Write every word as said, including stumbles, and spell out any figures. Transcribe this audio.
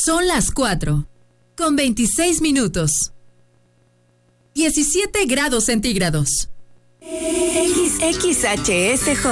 Son las cuatro, con veintiséis minutos. diecisiete grados centígrados. X H S J